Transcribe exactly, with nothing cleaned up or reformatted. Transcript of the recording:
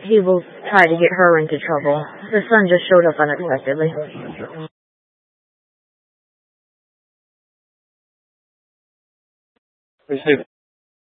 he will try to get her into trouble. The sun just showed up unexpectedly. We say